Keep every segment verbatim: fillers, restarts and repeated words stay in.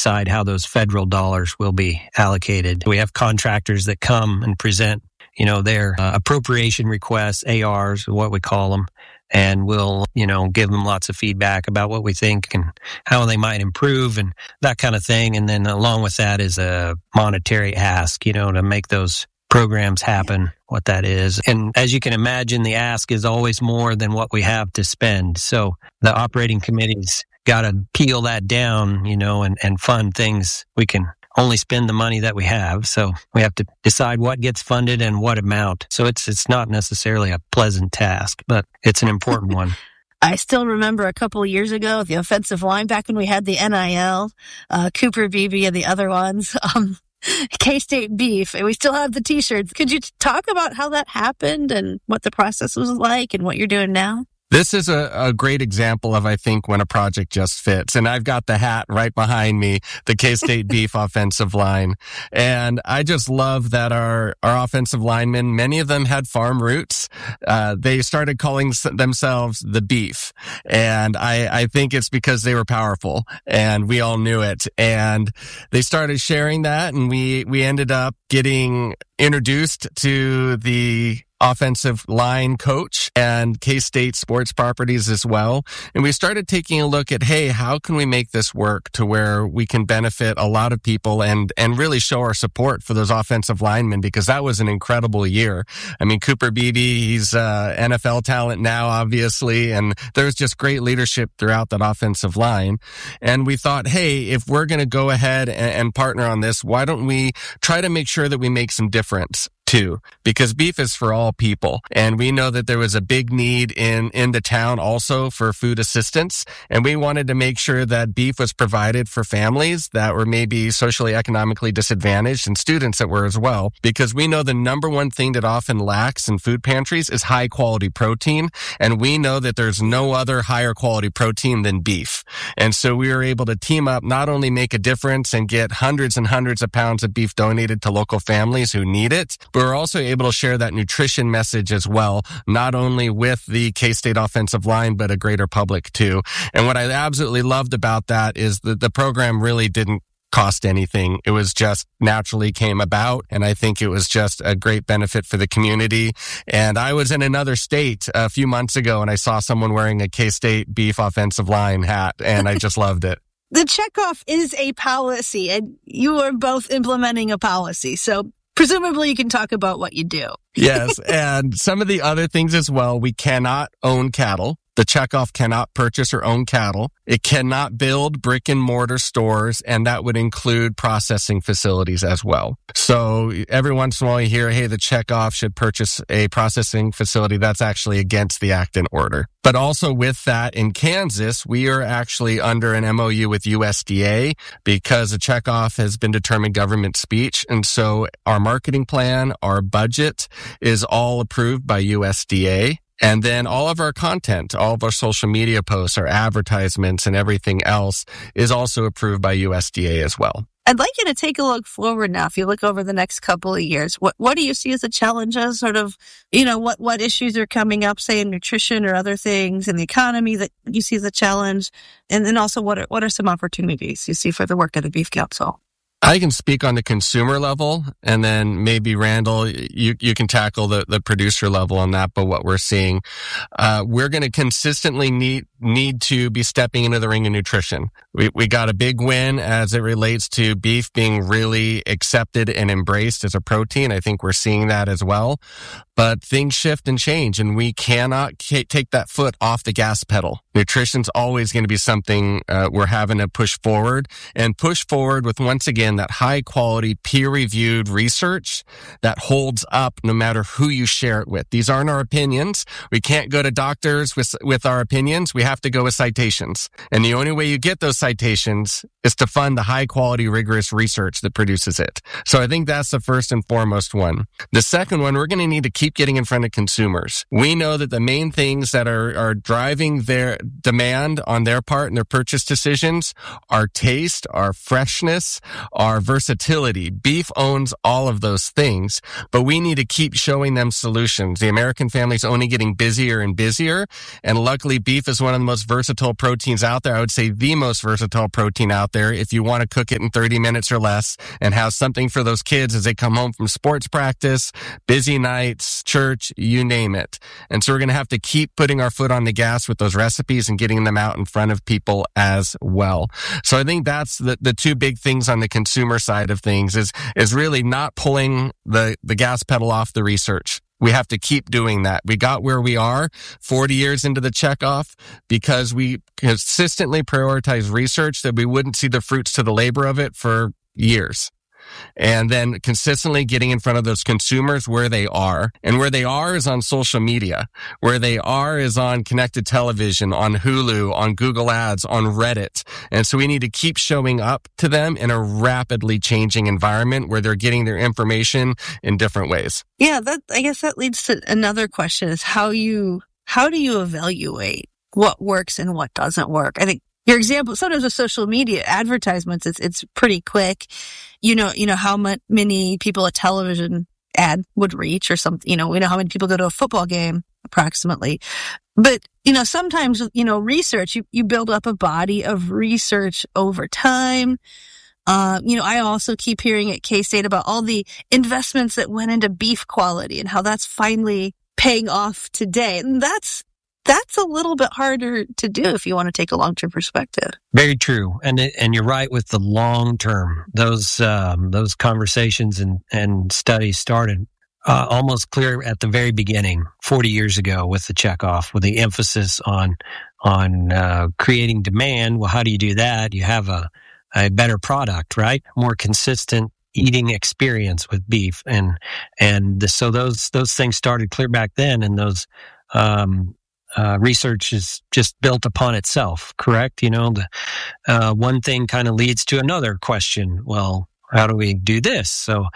decide how those federal dollars will be allocated. We have contractors that come and present, you know, their uh, appropriation requests, A Rs, what we call them, and we'll, you know, give them lots of feedback about what we think and how they might improve and that kind of thing. And then along with that is a monetary ask, you know, to make those programs happen, what that is. And as you can imagine, the ask is always more than what we have to spend. So the operating committee's got to peel that down, you know, and, and fund things. We can only spend the money that we have. So we have to decide what gets funded and what amount. So it's it's not necessarily a pleasant task, but it's an important one. I still remember a couple of years ago, the offensive line, back when we had the N I L, uh, Cooper Beebe and the other ones, um, K-State Beef, and we still have the T-shirts. Could you talk about how that happened and what the process was like and what you're doing now? This is a, a great example of, I think, when a project just fits. And I've got the hat right behind me, the K-State Beef offensive line. And I just love that our, our offensive linemen, many of them had farm roots. Uh, they started calling themselves the Beef. And I, I think it's because they were powerful and we all knew it. And they started sharing that, and we, we ended up getting introduced to the offensive line coach and K-State Sports Properties as well. And we started taking a look at, hey, how can we make this work to where we can benefit a lot of people and, and really show our support for those offensive linemen, because that was an incredible year. I mean, Cooper Beebe, he's uh, N F L talent now, obviously, and there's just great leadership throughout that offensive line. And we thought, hey, if we're going to go ahead and, and partner on this, why don't we try to make sure that we make some difference too, because beef is for all people. And we know that there was a big need in, in the town also for food assistance. And we wanted to make sure that beef was provided for families that were maybe socially, economically disadvantaged and students that were as well, because we know the number one thing that often lacks in food pantries is high quality protein. And we know that there's no other higher quality protein than beef. And so we were able to team up, not only make a difference and get hundreds and hundreds of pounds of beef donated to local families who need it, but we're also able to share that nutrition message as well, not only with the K-State offensive line, but a greater public too. And what I absolutely loved about that is that the program really didn't cost anything. It was just naturally came about. And I think it was just a great benefit for the community. And I was in another state a few months ago and I saw someone wearing a K-State Beef offensive line hat, and I just loved it. The checkoff is a policy, and you are both implementing a policy. So presumably you can talk about what you do. Yes. And some of the other things as well, we cannot own cattle. The checkoff cannot purchase or own cattle. It cannot build brick and mortar stores, and that would include processing facilities as well. So every once in a while you hear, hey, the checkoff should purchase a processing facility. That's actually against the act and order. But also with that, in Kansas, we are actually under an M O U with U S D A because the checkoff has been determined government speech. And so our marketing plan, our budget is all approved by U S D A. And then all of our content, all of our social media posts, our advertisements, and everything else is also approved by U S D A as well. I'd like you to take a look forward now. If you look over the next couple of years, what what do you see as the challenges? Sort of, you know, what, what issues are coming up, say in nutrition or other things in the economy that you see as a challenge? And then also, what are, what are some opportunities you see for the work of the Beef Council? I can speak on the consumer level, and then maybe Randall, you, you can tackle the, the producer level on that. But what we're seeing, uh, we're going to consistently need, need to be stepping into the ring of nutrition. We, we got a big win as it relates to beef being really accepted and embraced as a protein. I think we're seeing that as well. But things shift and change, and we cannot k- take that foot off the gas pedal. Nutrition's always going to be something uh, we're having to push forward, and push forward with, once again, that high-quality, peer-reviewed research that holds up no matter who you share it with. These aren't our opinions. We can't go to doctors with with our opinions. We have to go with citations. And the only way you get those citations is to fund the high-quality, rigorous research that produces it. So I think that's the first and foremost one. The second one, we're going to need to keep getting in front of consumers. We know that the main things that are, are driving their demand on their part and their purchase decisions are taste, are freshness, are our versatility. Beef owns all of those things, but we need to keep showing them solutions. The American family's only getting busier and busier, and luckily beef is one of the most versatile proteins out there. I would say the most versatile protein out there if you want to cook it in thirty minutes or less and have something for those kids as they come home from sports practice, busy nights, church, you name it. And so we're going to have to keep putting our foot on the gas with those recipes and getting them out in front of people as well. So I think that's the, the two big things on the consumer side of things is, is really not pulling the, the gas pedal off the research. We have to keep doing that. We got where we are forty years into the checkoff because we consistently prioritize research that we wouldn't see the fruits to the labor of it for years. And then consistently getting in front of those consumers where they are. And where they are is on social media. Where they are is on connected television, on Hulu, on Google Ads, on Reddit. And so we need to keep showing up to them in a rapidly changing environment where they're getting their information in different ways. Yeah, that I guess that leads to another question is how you how do you evaluate what works and what doesn't work? I think your example, sometimes with social media advertisements, it's, it's pretty quick. You know, you know how much, many people a television ad would reach or something, you know, we know how many people go to a football game approximately. But, you know, sometimes, you know, research, you, you build up a body of research over time. Um, you know, I also keep hearing at K-State about all the investments that went into beef quality and how that's finally paying off today. And that's, That's a little bit harder to do if you want to take a long-term perspective. Very true, and it, and you're right with the long term. Those um, those conversations and, and studies started uh, almost clear at the very beginning, forty years ago, with the checkoff, with the emphasis on on uh, creating demand. Well, how do you do that? You have a a better product, right? More consistent eating experience with beef, and and the, so those those things started clear back then, and those. Um, Uh, research is just built upon itself, correct? You know, the uh, one thing kind of leads to another question. Well, how do we do this? So,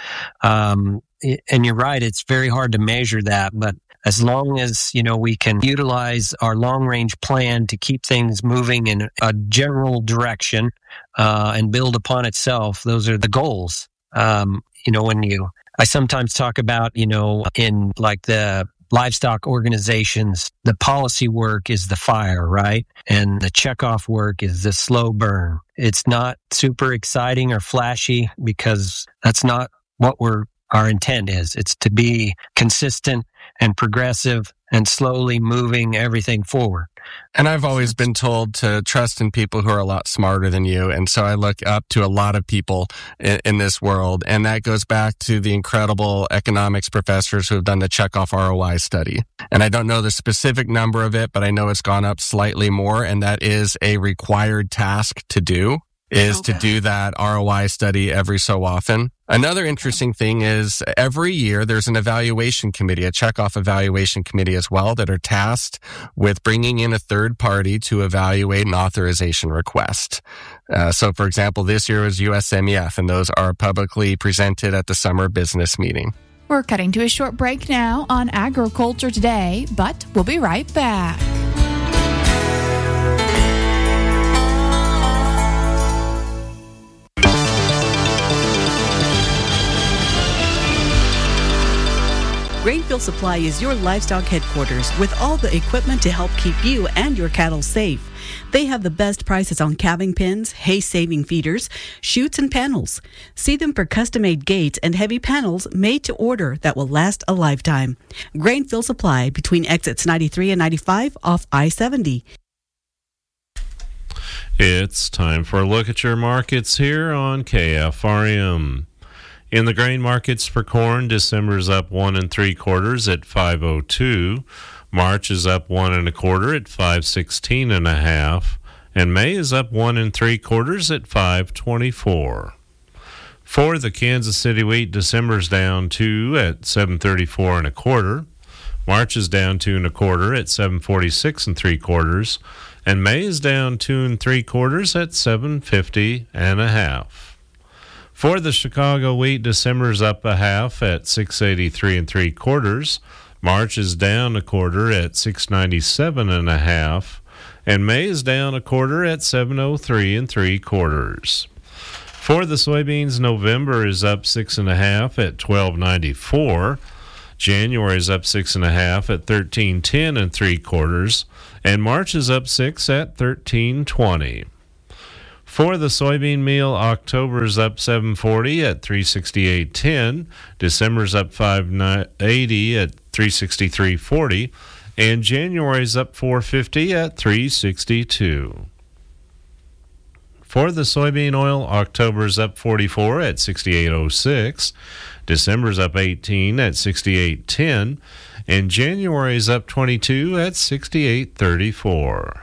um, and you're right, it's very hard to measure that, but as long as, you know, we can utilize our long-range plan to keep things moving in a general direction uh, and build upon itself, those are the goals. Um, you know, when you, I sometimes talk about, you know, in like the livestock organizations, the policy work is the fire, right? And the checkoff work is the slow burn. It's not super exciting or flashy because that's not what we're, our intent is. It's to be consistent and progressive and slowly moving everything forward. And I've always been told to trust in people who are a lot smarter than you. And so I look up to a lot of people in, in this world. And that goes back to the incredible economics professors who have done the checkoff R O I study. And I don't know the specific number of it, but I know it's gone up slightly more. And that is a required task to do, is okay. to do that R O I study every so often. Another interesting thing is every year there's an evaluation committee, a checkoff evaluation committee as well, that are tasked with bringing in a third party to evaluate an authorization request. Uh, so, for example, this year was U S M E F, and those are publicly presented at the summer business meeting. We're cutting to a short break now on Agriculture Today, but we'll be right back. Grainfield Supply is your livestock headquarters with all the equipment to help keep you and your cattle safe. They have the best prices on calving pins, hay-saving feeders, chutes, and panels. See them for custom-made gates and heavy panels made to order that will last a lifetime. Grainfield Supply between exits ninety-three and ninety-five off I seventy. It's time for a look at your markets here on K F R M. In the grain markets for corn, December's up one and three quarters at five oh two. March is up one and a quarter at five sixteen and a half, and May is up one and three quarters at five twenty-four. For the Kansas City wheat, December's down two at seven thirty-four and a quarter. March is down two and a quarter at seven forty-six and three quarters, and May is down two and three quarters at seven fifty and a half. For the Chicago wheat, December's up a half at six eighty-three and three quarters. March is down a quarter at six ninety-seven and a half, and May is down a quarter at seven oh three and three quarters. For the soybeans, November is up six and a half at twelve ninety-four. January is up six and a half at thirteen ten and three quarters, and March is up six at thirteen twenty. For the soybean meal, October is up seven forty at three sixty-eight ten. December is up five eighty at three sixty-three forty, and January is up four fifty at three sixty-two. For the soybean oil, October is up forty-four at sixty-eight oh six. December is up eighteen at sixty-eight ten, and January is up twenty-two at sixty-eight thirty-four.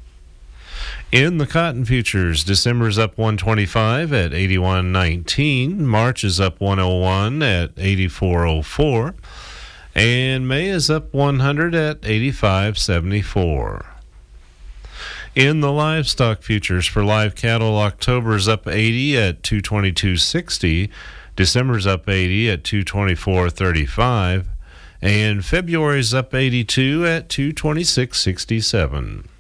In the cotton futures, December is up one twenty-five at eighty-one nineteen. March is up one oh one at eighty-four oh four, and May is up one hundred at eighty-five seventy-four. In the livestock futures for live cattle, October is up eighty at two twenty-two sixty. December's up eighty at two twenty-four thirty-five, and February's up eighty-two at two twenty-six sixty-seven.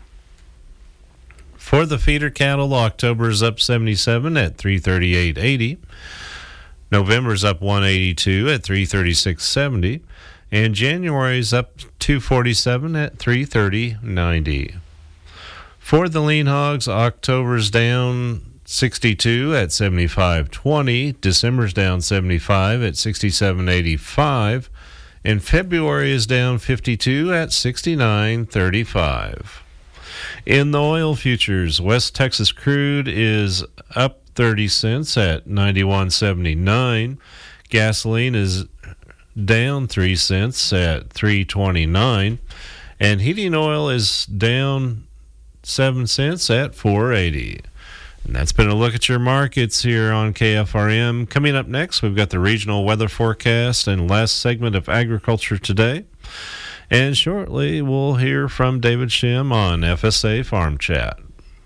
For the feeder cattle, October's up seventy-seven at three thirty-eight eighty. November's up one eighty-two at three thirty-six seventy, and January's up two forty-seven at three thirty ninety. For the lean hogs, October's down sixty-two at seventy-five twenty, December's down seventy-five at sixty-seven eighty-five, and February is down fifty-two at sixty-nine thirty-five. In the oil futures, West Texas crude is up thirty cents at ninety-one seventy-nine. Gasoline is down three cents at three twenty-nine, and heating oil is down seven cents at four eighty. And that's been a look at your markets here on K F R M. Coming up next, we've got the regional weather forecast and last segment of Agriculture Today. And shortly, we'll hear from David Shim on F S A Farm Chat.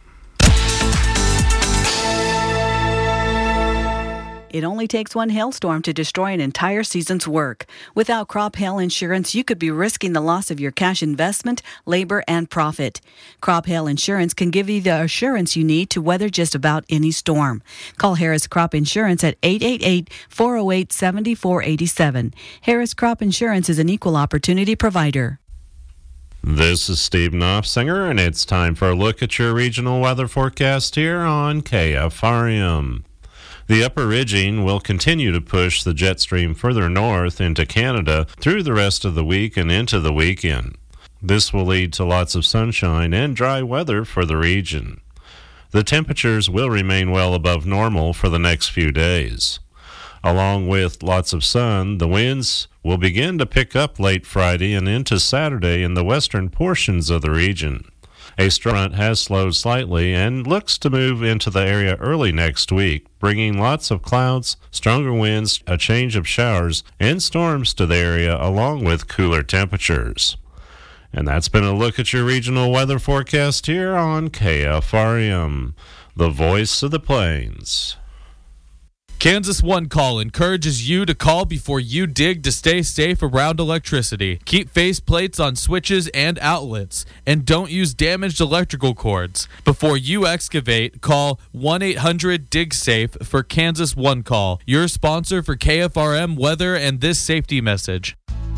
It only takes one hailstorm to destroy an entire season's work. Without crop hail insurance, you could be risking the loss of your cash investment, labor, and profit. Crop hail insurance can give you the assurance you need to weather just about any storm. Call Harris Crop Insurance at eight eight eight, four oh eight, seven four eight seven. Harris Crop Insurance is an equal opportunity provider. This is Steve Knopfsinger, and it's time for a look at your regional weather forecast here on K F R M. The upper ridging will continue to push the jet stream further north into Canada through the rest of the week and into the weekend. This will lead to lots of sunshine and dry weather for the region. The temperatures will remain well above normal for the next few days. Along with lots of sun, the winds will begin to pick up late Friday and into Saturday in the western portions of the region. A strong front has slowed slightly and looks to move into the area early next week, bringing lots of clouds, stronger winds, a change of showers, and storms to the area, along with cooler temperatures. And that's been a look at your regional weather forecast here on K F R M, the voice of the plains. Kansas One Call encourages you to call before you dig to stay safe around electricity. Keep face plates on switches and outlets, and don't use damaged electrical cords. Before you excavate, call one eight hundred dig safe for Kansas One Call, your sponsor for K F R M weather and this safety message.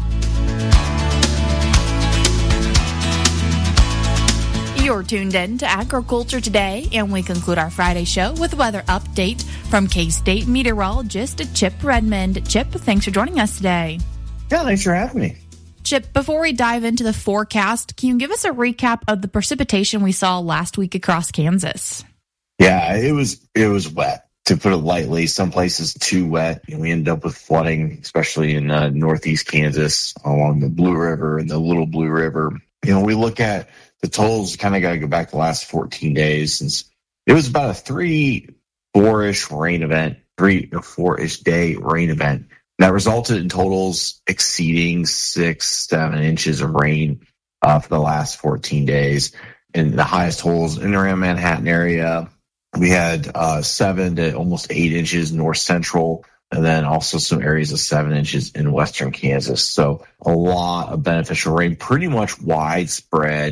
You're tuned in to Agriculture Today, and we conclude our Friday show with a weather update from K-State meteorologist Chip Redmond. Chip, thanks for joining us today. Yeah, thanks for having me. Chip, before we dive into the forecast, can you give us a recap of the precipitation we saw last week across Kansas? Yeah, it was it was wet, to put it lightly. Some places too wet. You know, we ended up with flooding, especially in uh, northeast Kansas along the Blue River and the Little Blue River. You know, we look at the totals, kind of got to go back the last fourteen days, since it was about a three, four-ish rain event, three or four-ish day rain event. That resulted in totals exceeding six, seven inches of rain uh, for the last fourteen days. And the highest totals in around Manhattan area, we had uh, seven to almost eight inches north central, and then also some areas of seven inches in western Kansas. So a lot of beneficial rain, pretty much widespread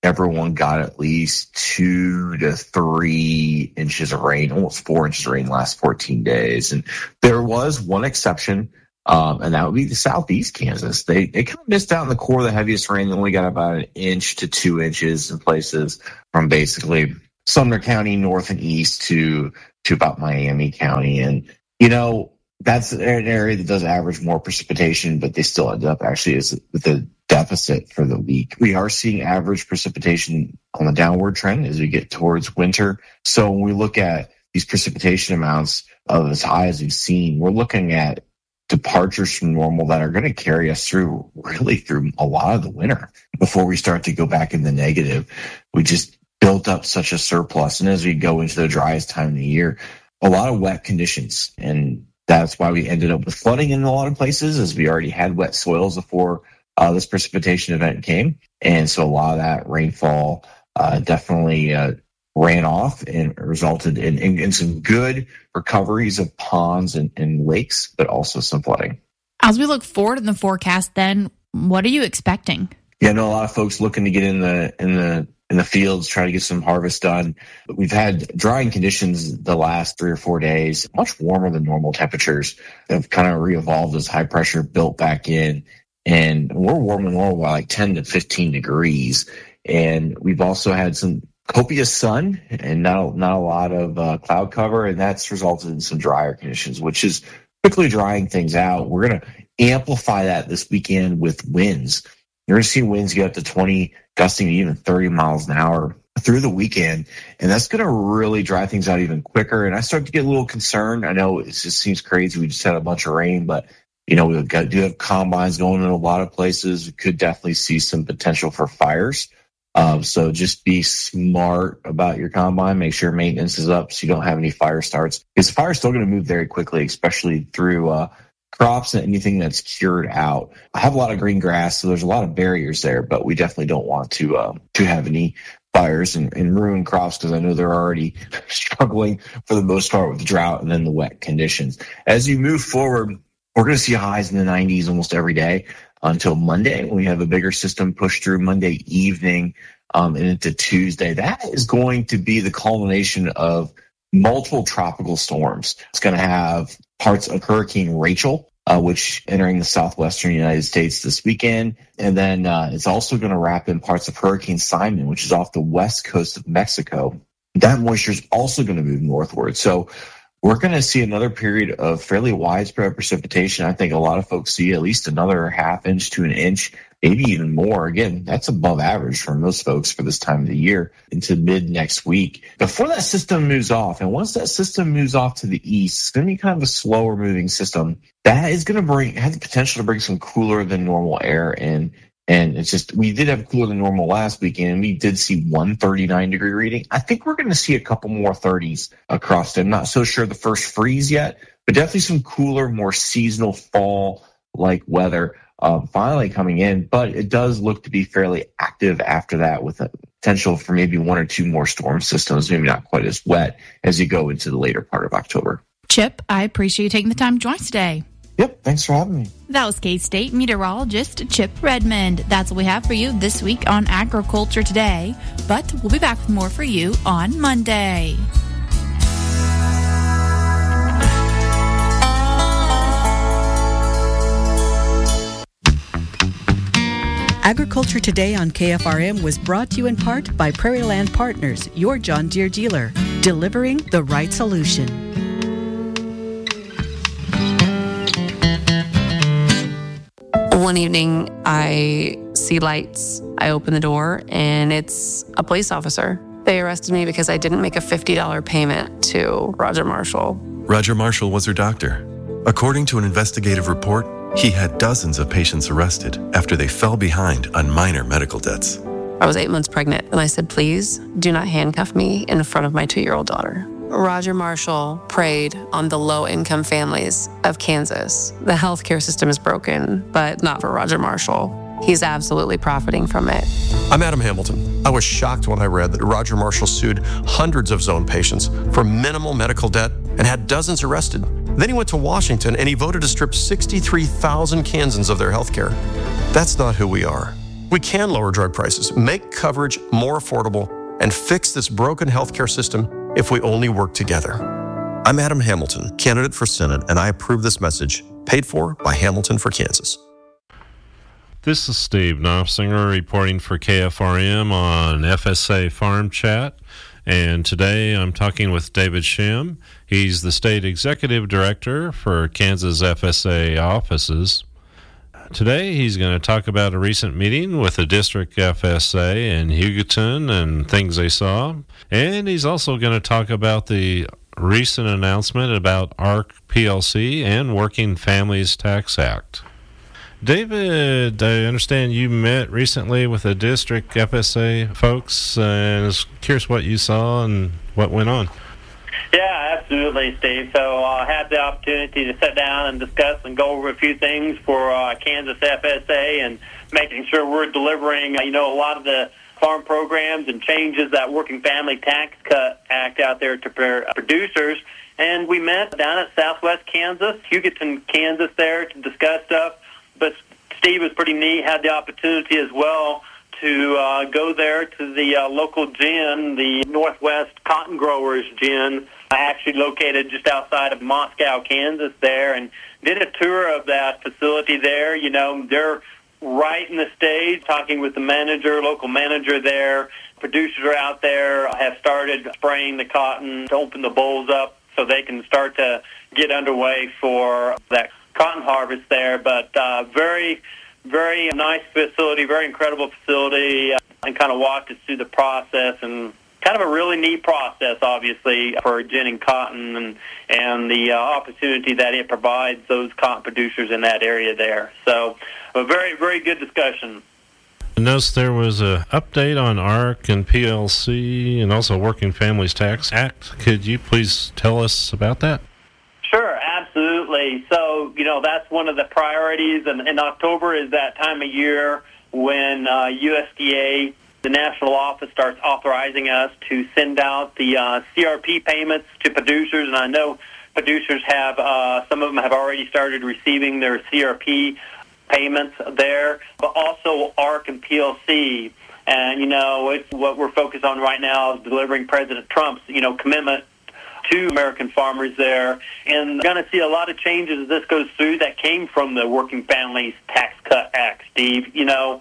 everyone got at least two to three inches of rain, almost four inches of rain in the last fourteen days. And there was one exception, um, and that would be the southeast Kansas. They they kind of missed out in the core of the heaviest rain. They only got about an inch to two inches in places from basically Sumner County north and east to to about Miami County. And, you know, that's an area that does average more precipitation, but they still end up actually as with a deficit for the week. We are seeing average precipitation on the downward trend as we get towards winter. So when we look at these precipitation amounts of as high as we've seen, we're looking at departures from normal that are going to carry us through really through a lot of the winter before we start to go back in the negative. We just built up such a surplus. And as we go into the driest time of the year, a lot of wet conditions. And that's why we ended up with flooding in a lot of places, as we already had wet soils before uh, this precipitation event came. And so a lot of that rainfall uh, definitely uh, ran off and resulted in, in, in some good recoveries of ponds and, and lakes, but also some flooding. As we look forward in the forecast, then, what are you expecting? Yeah, I know a lot of folks looking to get in the in the in the fields, try to get some harvest done. But we've had drying conditions the last three or four days, much warmer than normal temperatures. They've kind of re-evolved as high pressure built back in. And we're warming normal by like ten to fifteen degrees. And we've also had some copious sun and not, not a lot of uh, cloud cover. And that's resulted in some drier conditions, which is quickly drying things out. We're going to amplify that this weekend with winds. You're going to see winds get up to twenty, gusting to even thirty miles an hour through the weekend. And that's going to really dry things out even quicker. And I start to get a little concerned. I know it just seems crazy. We just had a bunch of rain, but, you know, we got, do have combines going in a lot of places. We could definitely see some potential for fires. Um, so just be smart about your combine. Make sure maintenance is up so you don't have any fire starts. Because the fire is still going to move very quickly, especially through uh, crops and anything that's cured out. I have a lot of green grass, so there's a lot of barriers there, but we definitely don't want to uh, to have any fires and, and ruin crops, because I know they're already struggling for the most part with the drought and then the wet conditions. As you move forward, we're going to see highs in the nineties almost every day until Monday, when we have a bigger system push through Monday evening um, and into Tuesday. That is going to be the culmination of multiple tropical storms. It's going to have parts of Hurricane Rachel, uh, which entering the southwestern United States this weekend. And then uh, it's also going to wrap in parts of Hurricane Simon, which is off the west coast of Mexico. That moisture is also going to move northward. So we're going to see another period of fairly widespread precipitation. I think a lot of folks see at least another half inch to an inch, maybe even more. Again, that's above average for most folks for this time of the year into mid next week before that system moves off. And once that system moves off to the east, it's going to be kind of a slower moving system that is going to bring, has the potential to bring some cooler than normal air in. And it's just, we did have cooler than normal last weekend, and we did see one thirty-nine degree reading. I think we're going to see a couple more thirties across them. Not so sure the first freeze yet, but definitely some cooler, more seasonal fall-like weather um, finally coming in. But it does look to be fairly active after that, with a potential for maybe one or two more storm systems, maybe not quite as wet as you go into the later part of October. Chip, I appreciate you taking the time to join us today. Yep, thanks for having me. That was K-State meteorologist Chip Redmond. That's what we have for you this week on Agriculture Today, but we'll be back with more for you on Monday. Agriculture Today on K F R M was brought to you in part by Prairie Land Partners, your John Deere dealer, delivering the right solution. One evening, I see lights. I open the door, and it's a police officer. They arrested me because I didn't make a fifty dollars payment to Roger Marshall. Roger Marshall was her doctor. According to an investigative report, he had dozens of patients arrested after they fell behind on minor medical debts. I was eight months pregnant, and I said, please do not handcuff me in front of my two-year-old daughter. Roger Marshall preyed on the low-income families of Kansas. The healthcare system is broken, but not for Roger Marshall. He's absolutely profiting from it. I'm Adam Hamilton. I was shocked when I read that Roger Marshall sued hundreds of zone patients for minimal medical debt and had dozens arrested. Then he went to Washington and he voted to strip sixty-three thousand Kansans of their health care. That's not who we are. We can lower drug prices, make coverage more affordable, and fix this broken healthcare system if we only work together. I'm Adam Hamilton, candidate for Senate, and I approve this message, paid for by Hamilton for Kansas. This is Steve Knopfsinger reporting for K F R M on F S A Farm Chat. And today I'm talking with David Shim. He's the State Executive Director for Kansas F S A offices. Today he's going to talk about a recent meeting with the District F S A in Hugoton and things they saw. And he's also going to talk about the recent announcement about A R C P L C and Working Families Tax Act. David, I understand you met recently with the District F S A folks, and I was curious what you saw and what went on. Yeah, absolutely, Steve. So I uh, had the opportunity to sit down and discuss and go over a few things for uh, Kansas F S A and making sure we're delivering, you know, a lot of the farm programs and changes that Working Family Tax Cut Act out there to producers. And we met down at Southwest Kansas, Hugoton, Kansas there to discuss stuff. But Steve was pretty neat, had the opportunity as well to uh, go there to the uh, local gin, the Northwest Cotton Growers Gin, actually located just outside of Moscow, Kansas there, and did a tour of that facility there. You know, they're right in the stage, talking with the manager, local manager there. Producers are out there, have started spraying the cotton to open the bolls up so they can start to get underway for that cotton harvest there. But uh, very, very nice facility, very incredible facility, uh, and kind of walked us through the process, and kind of a really neat process, obviously, for ginning cotton and, and the uh, opportunity that it provides those cotton producers in that area there. So a very, very good discussion. I noticed there was an update on A R C and P L C and also Working Families Tax Act. Could you please tell us about that? Sure, absolutely. So, you know, that's one of the priorities, and, and October is that time of year when uh, U S D A, the national office, starts authorizing us to send out the uh, C R P payments to producers, and I know producers have, uh, some of them have already started receiving their C R P payments there, but also A R C and P L C. And, you know, it's what we're focused on right now is delivering President Trump's, you know, commitment to American farmers there. And going to see a lot of changes as this goes through that came from the Working Families Tax Cut Act, Steve. You know,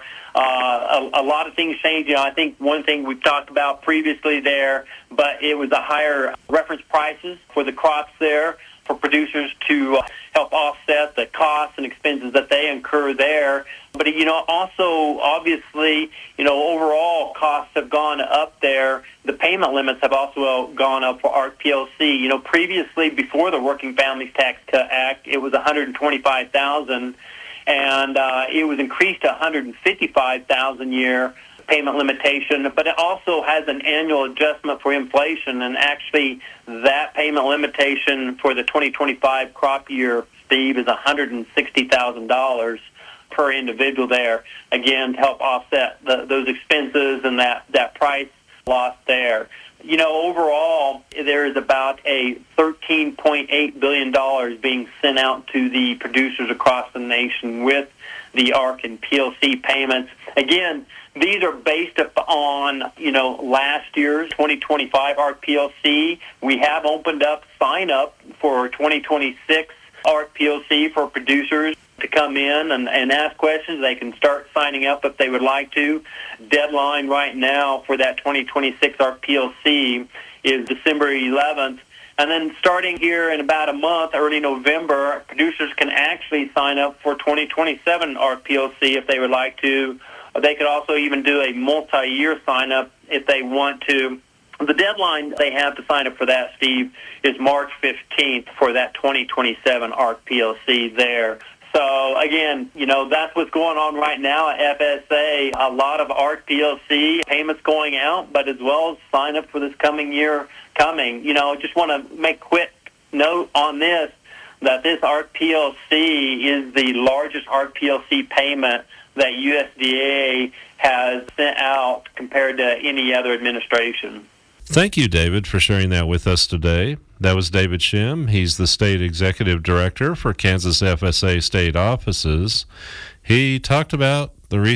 uh, a, a lot of things changed. You know, I think one thing we've talked about previously there, but it was the higher reference prices for the crops there for producers to uh, help offset the costs and expenses that they incur there. But, you know, also, obviously, you know, overall costs have gone up there. The payment limits have also gone up for A R C P L C. You know, previously, before the Working Families Tax Cut Act, it was one hundred twenty-five thousand dollars, and uh, it was increased to one hundred fifty-five thousand dollars a year payment limitation, but it also has an annual adjustment for inflation, and actually that payment limitation for the twenty twenty-five crop year, Steve, is one hundred sixty thousand dollars per individual there, again, to help offset the, those expenses and that, that price loss there. You know, overall, there is about a thirteen point eight billion dollars being sent out to the producers across the nation with the A R C and P L C payments. Again, these are based on, you know, last year's twenty twenty-five A R C P L C. We have opened up sign-up for twenty twenty-six A R C P L C for producers to come in and, and ask questions. They can start signing up if they would like to. Deadline right now for that twenty twenty-six A R C P L C is December eleventh. And then starting here in about a month, early November, producers can actually sign up for twenty twenty-seven A R C P L C if they would like to. They could also even do a multi-year sign-up if they want to. The deadline they have to sign up for that, Steve, is March fifteenth for that twenty twenty-seven A R C P L C there. So, again, you know, that's what's going on right now at F S A. A lot of A R C P L C payments going out, but as well as sign up for this coming year coming. You know, just want to make quick note on this, that this A R C P L C is the largest A R C P L C payment that U S D A has sent out compared to any other administration. Thank you, David, for sharing that with us today. That was David Shim. He's the State Executive Director for Kansas F S A state offices. He talked about the recent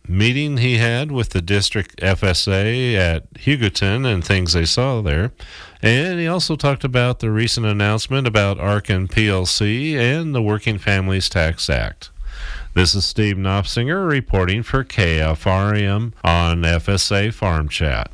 meeting he had with the district F S A at Hugoton and things they saw there. And he also talked about the recent announcement about Arkin P L C and the Working Families Tax Act. This is Steve Knopfsinger reporting for K F R M on F S A Farm Chat.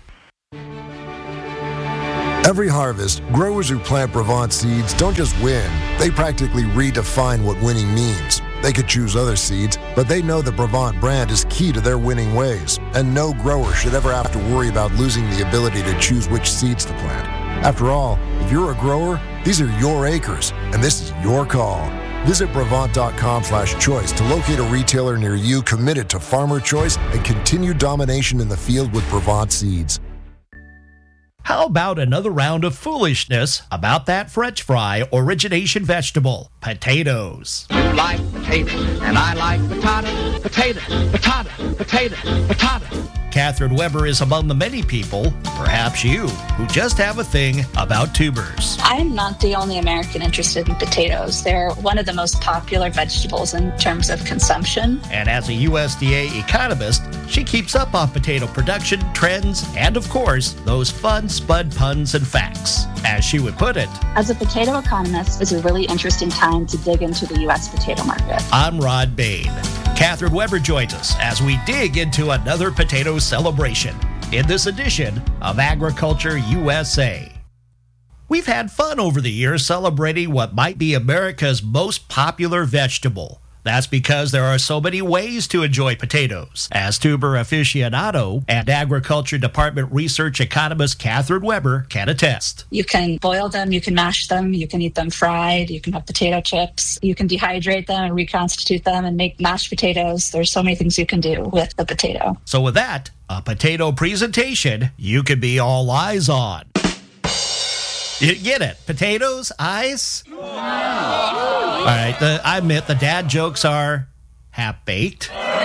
Every harvest, growers who plant Brevant seeds don't just win, they practically redefine what winning means. They could choose other seeds, but they know the Brevant brand is key to their winning ways, and no grower should ever have to worry about losing the ability to choose which seeds to plant. After all, if you're a grower, these are your acres, and this is your call. Visit Brevant.com slash choice to locate a retailer near you committed to farmer choice and continued domination in the field with Brevant seeds. How about another round of foolishness about that French fry origination vegetable, potatoes? You like potatoes, and I like potato, potato, potato, potato, potato. Catherine Weber is among the many people, perhaps you, who just have a thing about tubers. I'm not the only American interested in potatoes. They're one of the most popular vegetables in terms of consumption. And as a U S D A economist, she keeps up on potato production, trends, and of course, those fun spud puns and facts. As she would put it, as a potato economist, it's a really interesting time to dig into the U S potato market. I'm Rod Bain. Catherine Weber joins us as we dig into another potato celebration in this edition of Agriculture U S A. We've had fun over the years celebrating what might be America's most popular vegetable. That's because there are so many ways to enjoy potatoes. As tuber aficionado and Agriculture Department research economist Catherine Weber can attest. You can boil them, you can mash them, you can eat them fried, you can have potato chips, you can dehydrate them and reconstitute them and make mashed potatoes. There's so many things you can do with the potato. So with that, a potato presentation you could be all eyes on. You get it? Potatoes, eyes? All right, the, I admit the dad jokes are half-baked.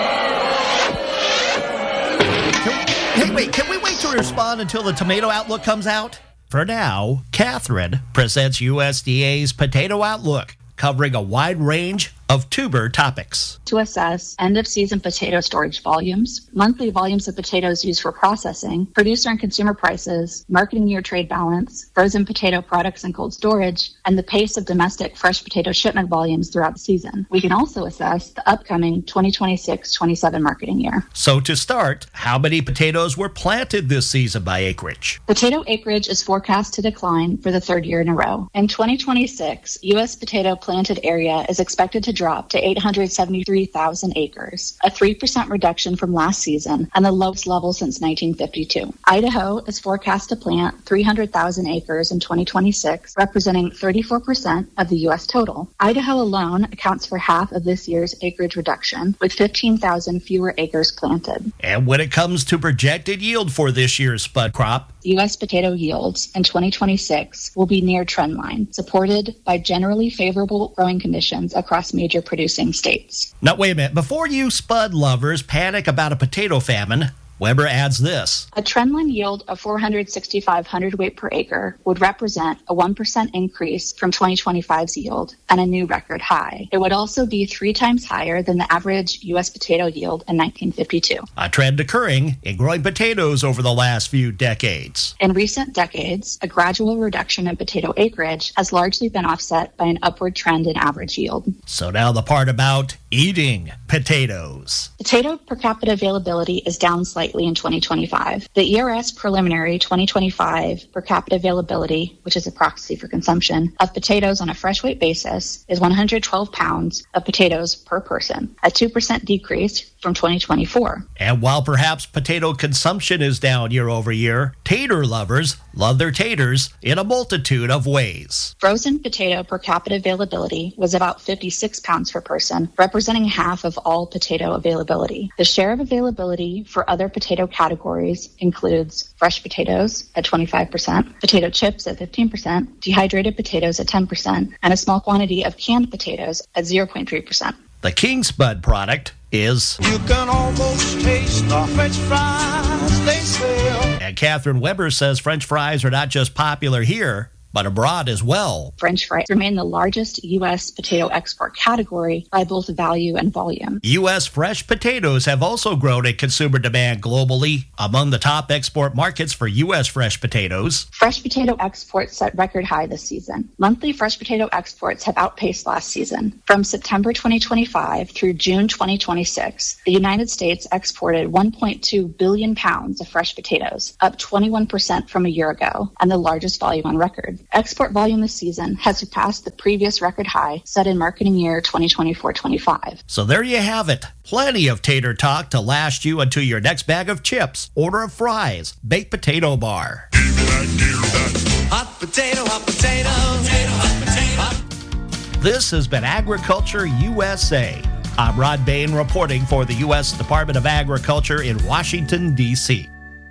Hey, wait, can we wait to respond until the tomato outlook comes out? For now, Catherine presents U S D A's Potato Outlook, covering a wide range of tuber topics. To assess end-of-season potato storage volumes, monthly volumes of potatoes used for processing, producer and consumer prices, marketing year trade balance, frozen potato products and cold storage, and the pace of domestic fresh potato shipment volumes throughout the season. We can also assess the upcoming twenty twenty-six twenty-seven marketing year. So to start, how many potatoes were planted this season by acreage? Potato acreage is forecast to decline for the third year in a row. In twenty twenty-six, U S potato planted area is expected to drop to eight hundred seventy-three thousand acres, a three percent reduction from last season and the lowest level since nineteen fifty-two. Idaho is forecast to plant three hundred thousand acres in twenty twenty-six, representing thirty-four percent of the U S total. Idaho alone accounts for half of this year's acreage reduction, with fifteen thousand fewer acres planted. And when it comes to projected yield for this year's spud crop, U S potato yields in twenty twenty-six will be near trend line, supported by generally favorable growing conditions across major producing states. Now, wait a minute. Before you spud lovers panic about a potato famine, Weber adds this. A trendline yield of four hundred sixty-five hundredweight per acre would represent a one percent increase from twenty twenty-five's yield and a new record high. It would also be three times higher than the average U S potato yield in nineteen fifty-two. A trend occurring in growing potatoes over the last few decades. In recent decades, a gradual reduction in potato acreage has largely been offset by an upward trend in average yield. So now the part about eating potatoes. Potato per capita availability is down slightly in twenty twenty-five. The E R S preliminary twenty twenty-five per capita availability, which is a proxy for consumption, of potatoes on a fresh weight basis is one hundred twelve pounds of potatoes per person, a two percent decrease from twenty twenty-four. And while perhaps potato consumption is down year over year, tater lovers love their taters in a multitude of ways. Frozen potato per capita availability was about fifty-six pounds per person, representing half of all potato availability. The share of availability for other potato categories includes fresh potatoes at twenty-five percent, potato chips at fifteen percent, dehydrated potatoes at ten percent, and a small quantity of canned potatoes at zero point three percent. The King Spud product is... You can almost taste the French fries they sell. And Catherine Weber says French fries are not just popular here, but abroad as well. French fries remain the largest U S potato export category by both value and volume. U S fresh potatoes have also grown in consumer demand globally. Among the top export markets for U S fresh potatoes, fresh potato exports set record high this season. Monthly fresh potato exports have outpaced last season. From September twenty twenty-five through June twenty twenty-six, the United States exported one point two billion pounds of fresh potatoes, up twenty-one percent from a year ago, and the largest volume on record. Export volume this season has surpassed the previous record high set in marketing year twenty twenty-four twenty-five. So there you have it. Plenty of tater talk to last you until your next bag of chips, order of fries, baked potato bar. Hot potato, hot potato, potato, hot potato. Hot. This has been Agriculture U S A. I'm Rod Bain reporting for the U S Department of Agriculture in Washington, D C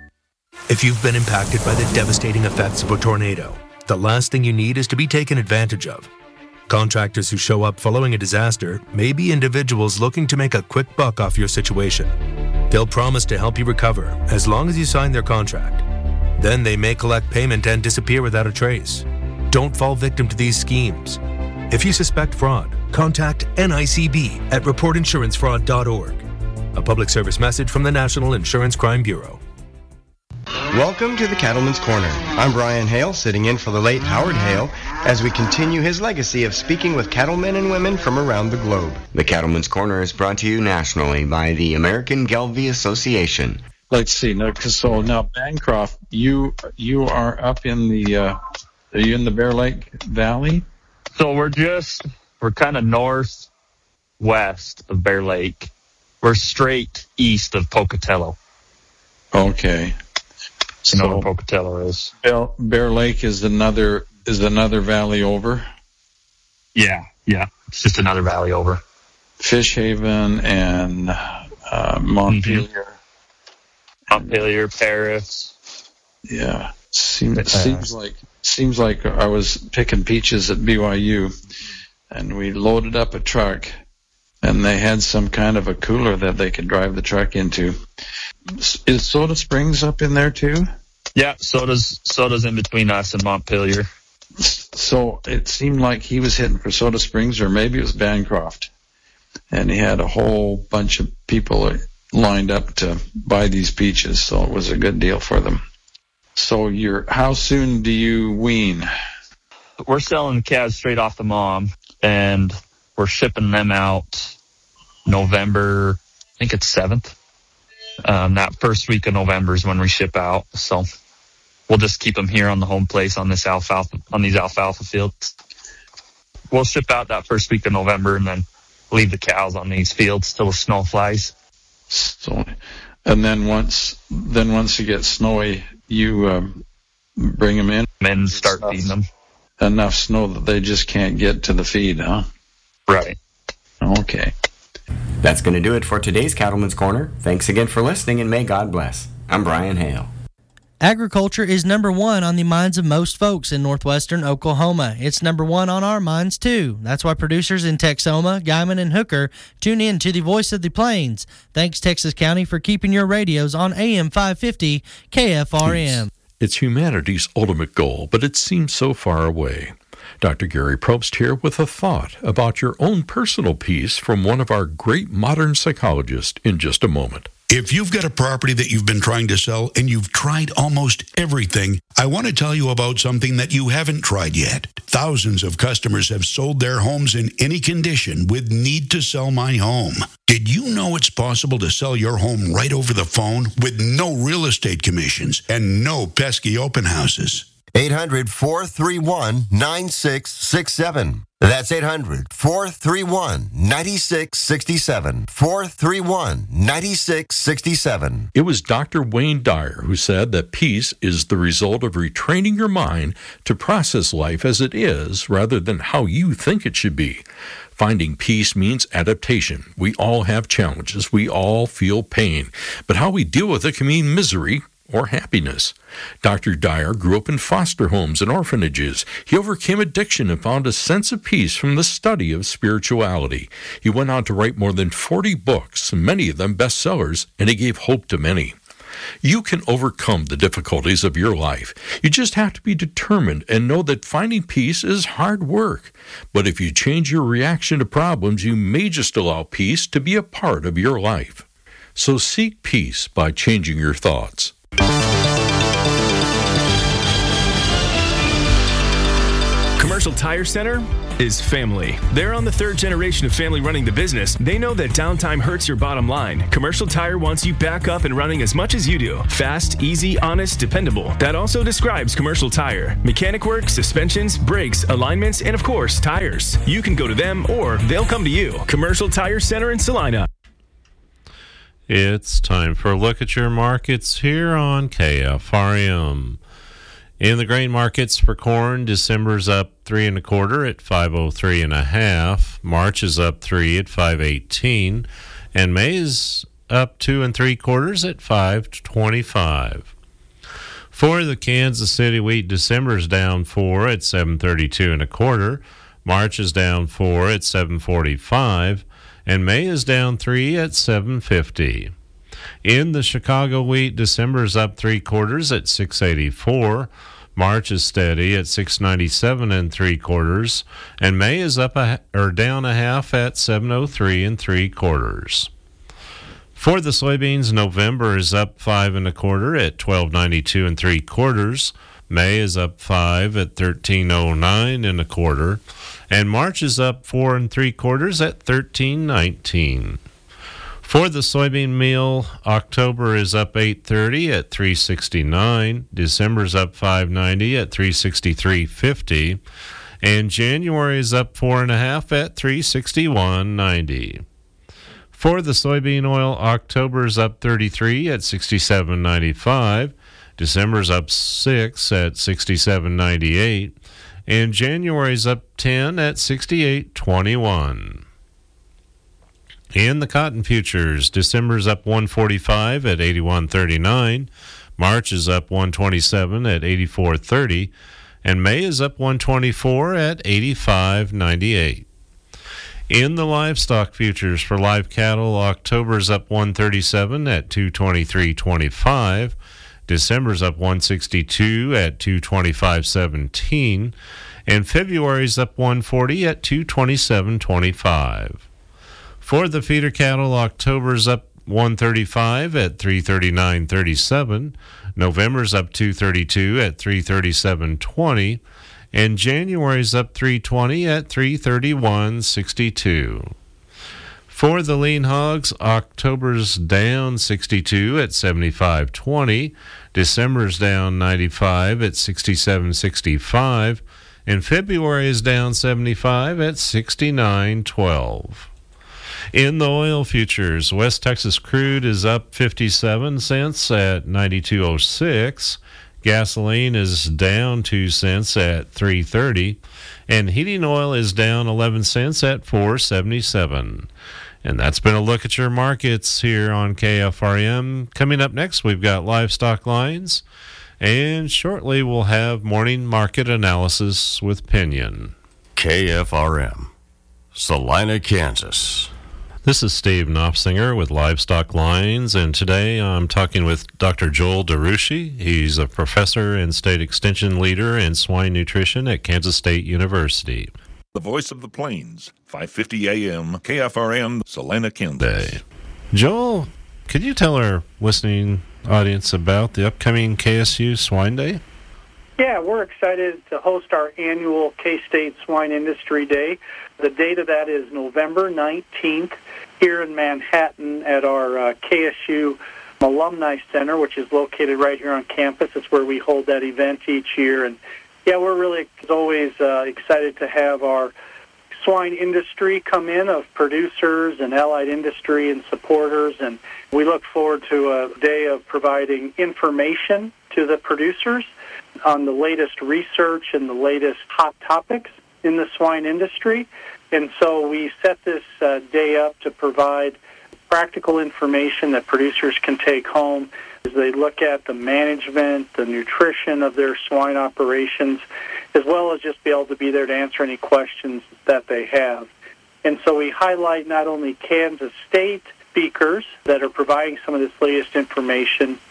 If you've been impacted by the devastating effects of a tornado, the last thing you need is to be taken advantage of. Contractors who show up following a disaster may be individuals looking to make a quick buck off your situation. They'll promise to help you recover as long as you sign their contract. Then they may collect payment and disappear without a trace. Don't fall victim to these schemes. If you suspect fraud, contact N I C B at report insurance fraud dot org. A public service message from the National Insurance Crime Bureau. Welcome to the Cattleman's Corner. I'm Brian Hale, sitting in for the late Howard Hale, as we continue his legacy of speaking with cattlemen and women from around the globe. The Cattleman's Corner is brought to you nationally by the American Gelbvieh Association. Let's see. Now, so now, Bancroft, you you are up in the uh, are you in the Bear Lake Valley? So we're just we're kind of northwest of Bear Lake. We're straight east of Pocatello. Okay. You know So where Pocatello is? Bear, Bear Lake is another is another valley over. Yeah, yeah. It's just another valley over. Fish Haven and uh, Montpelier. Mm-hmm. Montpelier, Paris. Yeah, seems Uh, seems like seems like I was picking peaches at B Y U, and we loaded up a truck, and they had some kind of a cooler that they could drive the truck into. Is Soda Springs up in there too? Yeah, Soda's Soda's in between us and Montpelier. So it seemed like he was hitting for Soda Springs, or maybe it was Bancroft, and he had a whole bunch of people lined up to buy these peaches, so it was a good deal for them. So you're, how soon do you wean? We're selling the calves straight off the mom, and we're shipping them out November, I think it's seventh. Um, that first week of November is when we ship out. So we'll just keep them here on the home place on this alfalfa, on these alfalfa fields. We'll ship out that first week of November and then leave the cows on these fields till the snow flies. So, and then once, then once it gets snowy, you um, bring them in and start enough, feeding them. Enough snow that they just can't get to the feed, huh? Right. Okay. That's going to do it for today's Cattleman's Corner. Thanks again for listening, and may God bless. I'm Brian Hale. Agriculture is number one on the minds of most folks in northwestern Oklahoma. It's number one on our minds, too. That's why producers in Texoma, Guymon, and Hooker tune in to the Voice of the Plains. Thanks, Texas County, for keeping your radios on A M five fifty K F R M. It's humanity's ultimate goal, but it seems so far away. Doctor Gary Probst here with a thought about your own personal piece from one of our great modern psychologists in just a moment. If you've got a property that you've been trying to sell and you've tried almost everything, I want to tell you about something that you haven't tried yet. Thousands of customers have sold their homes in any condition with Need to Sell My Home. Did you know it's possible to sell your home right over the phone with no real estate commissions and no pesky open houses? eight hundred, four three one, nine six six seven. That's eight hundred, four three one, nine six six seven. four three one, nine six six seven. It was Doctor Wayne Dyer who said that peace is the result of retraining your mind to process life as it is rather than how you think it should be. Finding peace means adaptation. We all have challenges. We all feel pain. But how we deal with it can mean misery or happiness. Doctor Dyer grew up in foster homes and orphanages. He overcame addiction and found a sense of peace from the study of spirituality. He went on to write more than forty books, many of them bestsellers, and he gave hope to many. You can overcome the difficulties of your life. You just have to be determined and know that finding peace is hard work. But if you change your reaction to problems, you may just allow peace to be a part of your life. So seek peace by changing your thoughts. Commercial Tire Center is family. They're on the third generation of family running the business. They know that downtime hurts your bottom line. Commercial Tire wants you back up and running as much as you do. Fast, easy, honest, dependable. That also describes Commercial Tire. Mechanic work, suspensions, brakes, alignments, and of course, tires. You can go to them or they'll come to you. Commercial Tire Center in Salina. It's time for a look at your markets here on K F R M. In the grain markets for corn, December's up three and a quarter at five oh three and a half. March is up three at five eighteen, and May is up two and three quarters at five twenty-five. For the Kansas City wheat, December's down four at seven thirty-two and a quarter. March is down four at seven forty-five, and May is down three at seven fifty. In the Chicago wheat, December's up three quarters at six eighty-four. March is steady at six ninety-seven and three quarters, and May is up a, or down a half at seven oh three and three quarters. For the soybeans, November is up five and a quarter at twelve ninety-two and three quarters. May is up five at thirteen oh nine and a quarter, and March is up four and three quarters at thirteen nineteen. For the soybean meal, October is up eight thirty at three sixty-nine, December's up five ninety at three sixty-three fifty, and January is up four and a half at three sixty-one ninety. For the soybean oil, October's up thirty-three at sixty-seven ninety-five, December's up six at sixty-seven ninety-eight, and January's up ten at sixty-eight twenty-one. In the cotton futures, December's up one forty-five at eighty-one thirty-nine, March is up one twenty-seven at eighty-four thirty, and May is up one twenty-four at eighty-five ninety-eight. In the livestock futures for live cattle, October's up one thirty-seven at two twenty-three twenty-five, December's up one sixty-two at two twenty-five seventeen, and February's up one forty at two twenty-seven twenty-five. For the feeder cattle, October's up one thirty-five at three thirty-nine thirty-seven, November's up two thirty-two at three thirty-seven twenty, and January's up three twenty at three thirty-one sixty-two. For the lean hogs, October's down sixty-two at seventy-five twenty, December's down ninety-five at sixty-seven sixty-five, and February is down seventy-five at sixty-nine twelve. In the oil futures, West Texas crude is up fifty-seven cents at ninety-two oh six. Gasoline is down two cents at three thirty, and heating oil is down eleven cents at four seventy-seven. And that's been a look at your markets here on K F R M. Coming up next, we've got livestock lines, and shortly we'll have morning market analysis with Pinion. K F R M, Salina, Kansas. This is Steve Knopfsinger with Livestock Lines, and today I'm talking with Doctor Joel DeRushi. He's a professor and state extension leader in swine nutrition at Kansas State University. The voice of the plains, five fifty A M, K F R M, Salina, Kansas. Day. Joel, could you tell our listening audience about the upcoming K S U Swine Day? Yeah, we're excited to host our annual K-State Swine Industry Day. The date of that is November nineteenth here in Manhattan at our uh, K S U Alumni Center, which is located right here on campus. It's where we hold that event each year. And, yeah, we're really, as always, uh, excited to have our swine industry come in of producers and allied industry and supporters. And we look forward to a day of providing information to the producers on the latest research and the latest hot topics in the swine industry. And so we set this uh, day up to provide practical information that producers can take home as they look at the management, the nutrition of their swine operations, as well as just be able to be there to answer any questions that they have. And so we highlight not only Kansas State speakers that are providing some of this latest information,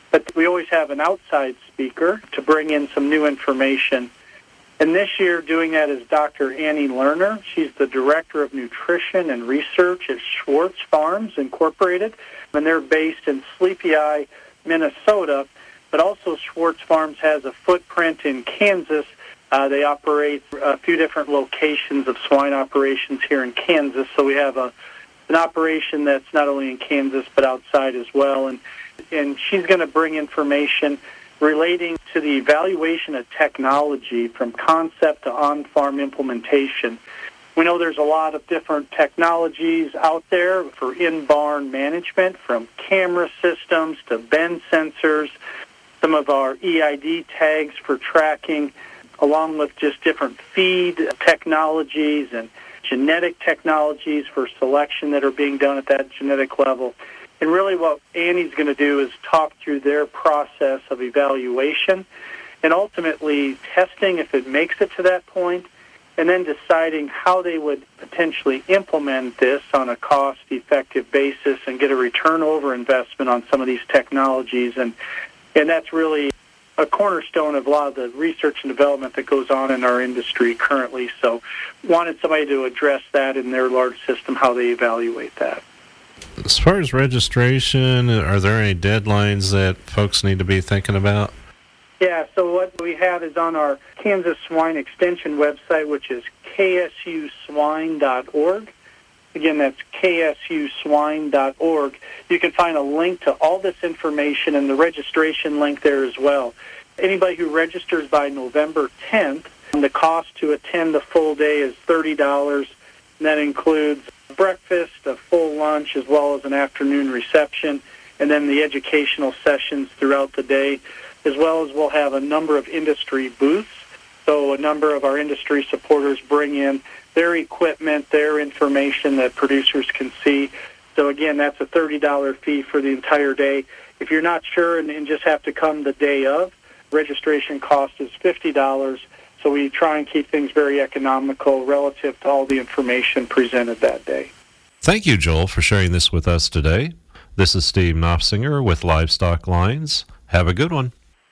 But we always have an outside speaker to bring in some new information. And this year, doing that is Doctor Annie Lerner. She's the Director of Nutrition and Research at Schwartz Farms Incorporated, and they're based in Sleepy Eye, Minnesota. But also Schwartz Farms has a footprint in Kansas. Uh, they operate a few different locations of swine operations here in Kansas. So we have a an operation that's not only in Kansas but outside as well. And and she's going to bring information relating to the evaluation of technology from concept to on-farm implementation. We know there's a lot of different technologies out there for in-barn management, from camera systems to bend sensors, some of our E I D tags for tracking, along with just different feed technologies and genetic technologies for selection that are being done at that genetic level. And really what Annie's going to do is talk through their process of evaluation and ultimately testing if it makes it to that point, and then deciding how they would potentially implement this on a cost-effective basis and get a return over investment on some of these technologies. And and that's really a cornerstone of a lot of the research and development that goes on in our industry currently. So wanted somebody to address that in their large system, how they evaluate that. As far as registration, are there any deadlines that folks need to be thinking about? Yeah, so what we have is on our Kansas Swine Extension website, which is K S U swine dot org. Again, that's K S U swine dot org. You can find a link to all this information and the registration link there as well. Anybody who registers by November tenth, the cost to attend the full day is thirty dollars. And that includes breakfast, a full lunch, as well as an afternoon reception, and then the educational sessions throughout the day, as well as we'll have a number of industry booths. So a number of our industry supporters bring in their equipment, their information that producers can see. So again, that's a thirty dollars fee for the entire day. If you're not sure and, and just have to come the day of, registration cost is fifty dollars. So we try and keep things very economical relative to all the information presented that day. Thank you, Joel, for sharing this with us today. This is Steve Knopfsinger with Livestock Lines. Have a good one.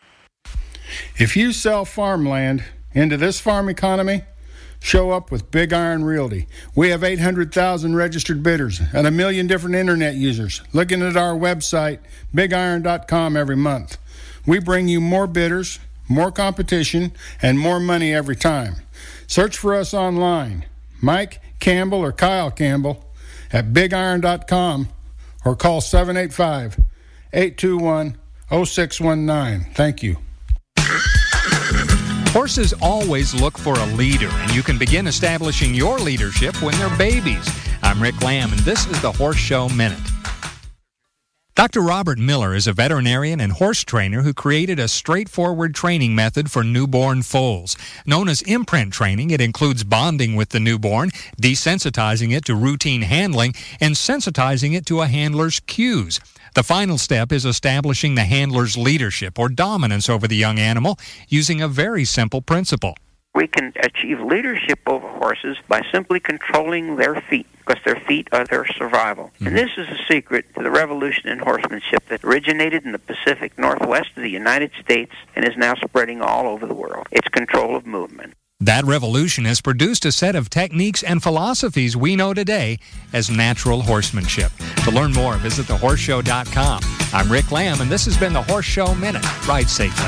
If you sell farmland into this farm economy, show up with Big Iron Realty. We have eight hundred thousand registered bidders and a million different internet users looking at our website, big iron dot com, every month. We bring you more bidders, more competition, and more money every time. Search for us online, Mike Campbell or Kyle Campbell at big iron dot com, or call seven eight five, eight two one, zero six one nine. Thank you. Horses always look for a leader, and you can begin establishing your leadership when they're babies. I'm Rick Lamb, and this is the Horse Show Minute. Doctor Robert Miller is a veterinarian and horse trainer who created a straightforward training method for newborn foals. Known as imprint training, it includes bonding with the newborn, desensitizing it to routine handling, and sensitizing it to a handler's cues. The final step is establishing the handler's leadership or dominance over the young animal using a very simple principle. We can achieve leadership over horses by simply controlling their feet, because their feet are their survival. Mm-hmm. And this is the secret to the revolution in horsemanship that originated in the Pacific Northwest of the United States and is now spreading all over the world. It's control of movement. That revolution has produced a set of techniques and philosophies we know today as natural horsemanship. To learn more, visit the horse show dot com. I'm Rick Lamb, and this has been the Horse Show Minute. Ride safely.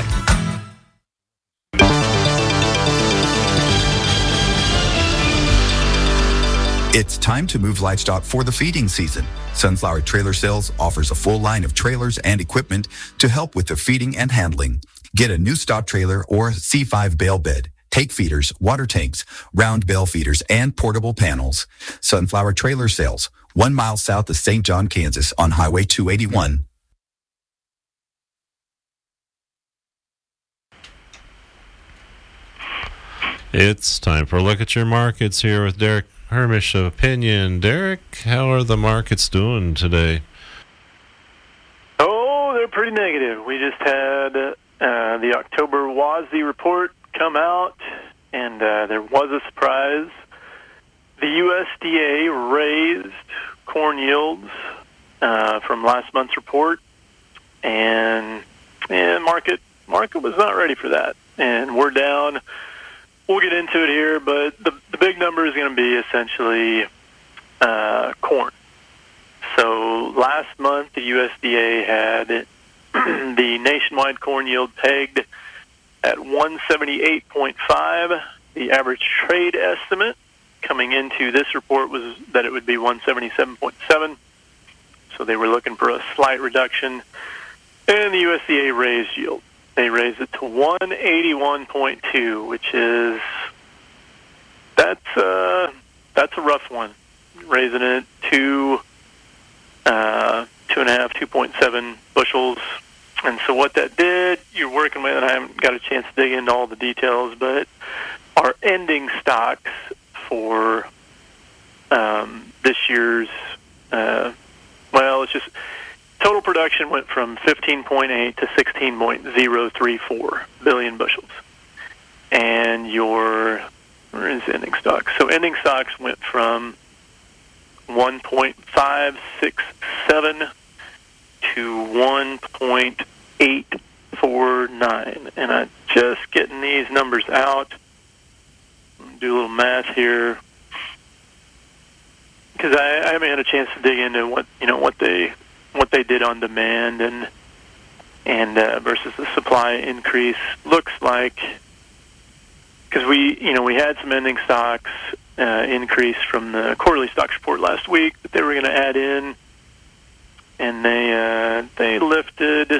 It's time to move livestock for the feeding season. Sunflower Trailer Sales offers a full line of trailers and equipment to help with the feeding and handling. Get a new stock trailer or C five bale bed, take feeders, water tanks, round bale feeders, and portable panels. Sunflower Trailer Sales, one mile south of Saint John, Kansas on Highway two eighty-one. It's time for a look at your markets here with Derek Hermish of Opinion. Derek, how are the markets doing today? Oh, they're pretty negative. We just had uh, the October W A S D report come out, and uh, there was a surprise. The U S D A raised corn yields uh, from last month's report, and and market market was not ready for that, and we're down. We'll get into it here, but the the big number is going to be essentially uh, corn. So last month, the U S D A had the nationwide corn yield pegged at one seventy-eight point five. The average trade estimate coming into this report was that it would be one seventy-seven point seven. So they were looking for a slight reduction, and the U S D A raised yield. They raised it to one eighty-one point two, which is that's uh, that's a rough one. Raising it to uh, two and a half, two point seven bushels. And so what that did, you're working with, and I haven't got a chance to dig into all the details, but our ending stocks for um, this year's, uh, well, it's just total production went from fifteen point eight to sixteen point zero three four billion bushels. And your, where is ending stocks? So ending stocks went from one point five six seven to one point eight four nine. And I'm just getting these numbers out. Do a little math here, because I, I haven't had a chance to dig into what you know what they what they did on demand and and uh, versus the supply increase. Looks like, because we you know we had some ending stocks uh, increase from the quarterly stocks report last week that they were going to add in, and they uh, they lifted.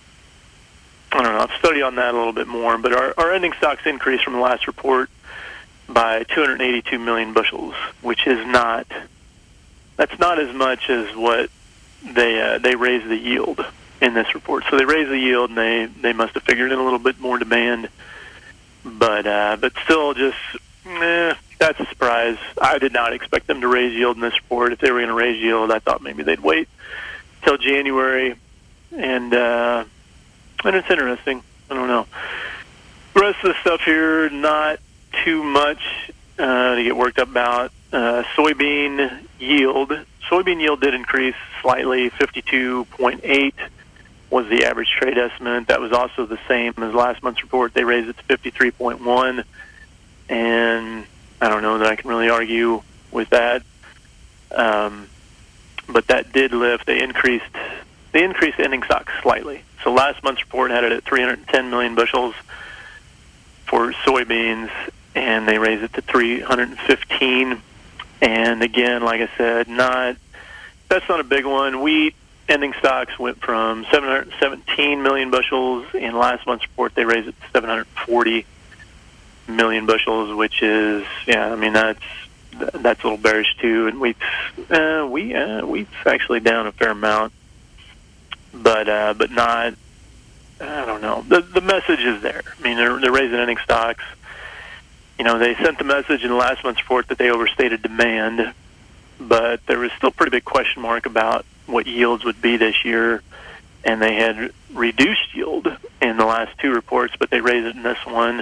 I don't know. I've studied on that a little bit more, but our, our ending stocks increased from the last report by two hundred eighty-two million bushels, which is not, that's not as much as what they uh, they raised the yield in this report. So they raised the yield, and they, they must have figured in a little bit more demand. But uh, but still, just eh, that's a surprise. I did not expect them to raise yield in this report. If they were going to raise yield, I thought maybe they'd wait till January. And uh, and it's interesting. I don't know. The rest of the stuff here, not too much uh, to get worked up about. Uh, soybean yield. Soybean yield did increase slightly. fifty-two point eight was the average trade estimate. That was also the same as last month's report. They raised it to fifty-three point one. And I don't know that I can really argue with that. Um, but that did lift. They increased, they increased ending stocks slightly. So last month's report had it at three hundred ten million bushels for soybeans, and they raised it to three hundred fifteen. And again, like I said, not that's not a big one. Wheat ending stocks went from seven hundred seventeen million bushels in last month's report. They raised it to seven hundred forty million bushels, which is, yeah, I mean, that's that's a little bearish too. And wheat's uh, wheat uh, wheat's actually down a fair amount, but uh, but not. I don't know. The the message is there. I mean, they're they're raising ending stocks. You know, they sent the message in the last month's report that they overstated demand, but there was still a pretty big question mark about what yields would be this year, and they had reduced yield in the last two reports, but they raised it in this one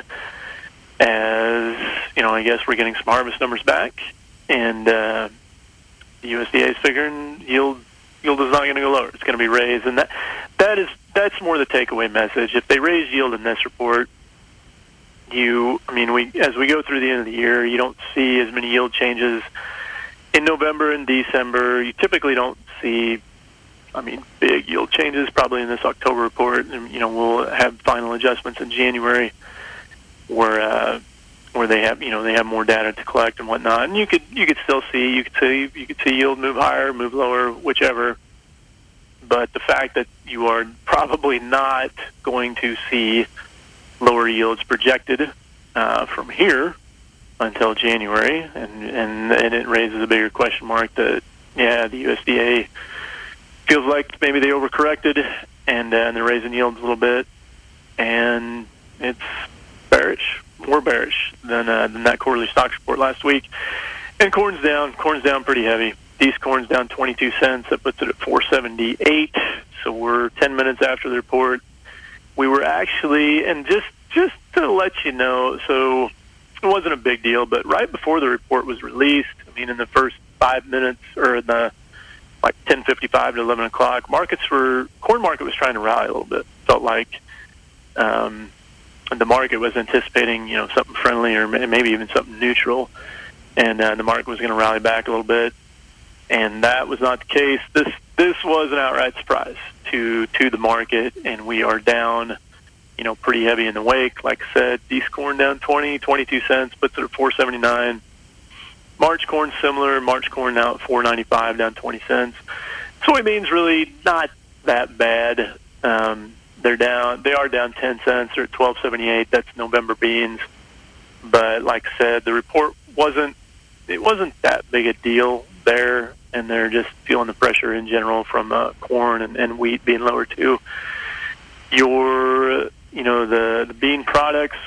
as, you know, I guess we're getting some harvest numbers back, and uh, the U S D A is figuring yield yield is not going to go lower. It's going to be raised, and that that is that's more the takeaway message. If they raise yield in this report, you, I mean, we as we go through the end of the year, you don't see as many yield changes in November and December. You typically don't see, I mean, big yield changes probably in this October report, and you know we'll have final adjustments in January where uh, where they have you know they have more data to collect and whatnot, and you could you could still see you could see you could see yield move higher, move lower, whichever. But the fact that you are probably not going to see lower yields projected uh, from here until January, and, and and it raises a bigger question mark that, yeah, the U S D A feels like maybe they overcorrected, and, uh, and they're raising yields a little bit, and it's bearish, more bearish than uh, than that quarterly stocks report last week. And corn's down, corn's down pretty heavy. East corn's down twenty-two cents. That puts it at four seventy-eight. So we're ten minutes after the report. We were actually, and just just to let you know, so it wasn't a big deal, but right before the report was released, I mean, in the first five minutes, or in the like ten fifty-five to eleven o'clock, markets were corn market was trying to rally a little bit. felt like um, the market was anticipating, you know, something friendly or maybe even something neutral, and uh, the market was going to rally back a little bit. And that was not the case. This this was an outright surprise to to the market, and we are down, you know, pretty heavy in the wake. Like I said, East corn down twenty, twenty-two cents, puts it at four seventy-nine. March corn similar. March corn now at four ninety-five, down twenty cents. Soybeans really not that bad. Um, they're down. They are down ten cents. They're at twelve seventy-eight. That's November beans. But like I said, the report wasn't. It wasn't that big a deal there, and they're just feeling the pressure in general from uh, corn and, and wheat being lower too. Your, you know, the, the bean products,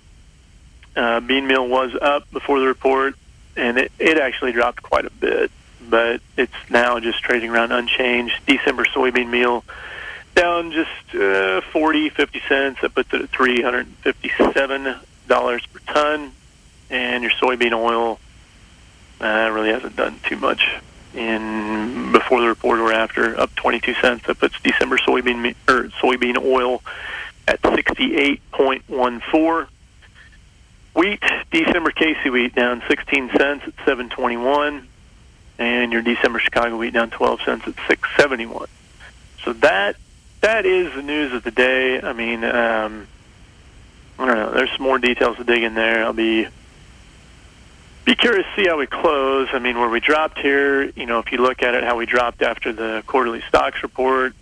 uh, bean meal was up before the report, and it, it actually dropped quite a bit, but it's now just trading around unchanged. December soybean meal down just uh, forty, fifty cents. That puts it at three hundred fifty-seven dollars per ton, and your soybean oil Uh, really hasn't done too much in before the report or after, up twenty-two cents. That puts December soybean me, or soybean oil at sixty-eight point one four. Wheat, December Casey wheat down sixteen cents at seven twenty-one, and your December Chicago wheat down twelve cents at six seventy-one. So that that is the news of the day. I mean, um, I don't know. There's some more details to dig in there. I'll be Be curious to see how we close. I mean, where we dropped here, you know, if you look at it, how we dropped after the quarterly stocks report,